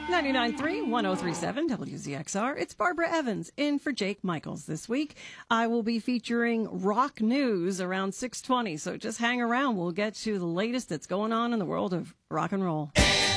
99.3, 103.7 WZXR. It's Barbara Evans in for Jake Michaels this week. I will be featuring rock news around 6:20, so just hang around. We'll get to the latest that's going on in the world of rock and roll.